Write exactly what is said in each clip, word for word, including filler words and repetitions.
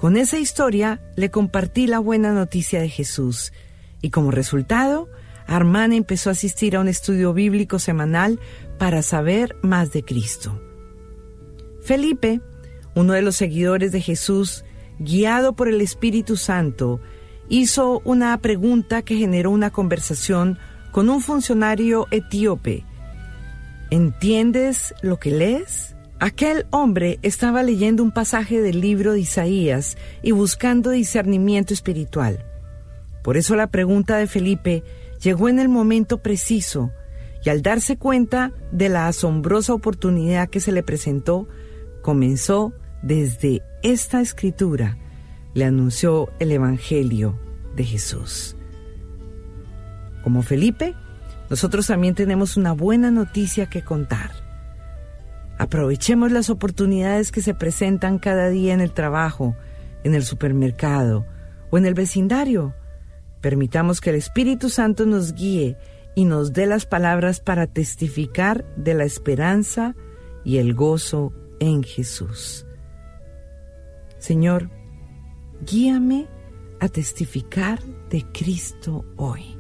Con esa historia le compartí la buena noticia de Jesús y como resultado, Armand empezó a asistir a un estudio bíblico semanal para saber más de Cristo. Felipe, uno de los seguidores de Jesús, guiado por el Espíritu Santo, hizo una pregunta que generó una conversación con un funcionario etíope. ¿Entiendes lo que lees? Aquel hombre estaba leyendo un pasaje del libro de Isaías y buscando discernimiento espiritual. Por eso la pregunta de Felipe llegó en el momento preciso, y al darse cuenta de la asombrosa oportunidad que se le presentó, comenzó desde esta escritura, le anunció el Evangelio de Jesús. Como Felipe, nosotros también tenemos una buena noticia que contar. Aprovechemos las oportunidades que se presentan cada día en el trabajo, en el supermercado o en el vecindario. Permitamos que el Espíritu Santo nos guíe y nos dé las palabras para testificar de la esperanza y el gozo en Jesús. Señor, guíame a testificar de Cristo hoy.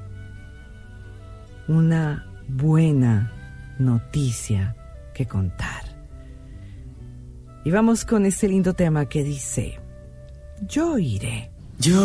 Una buena noticia que contar. Y vamos con este lindo tema que dice: yo iré. Yo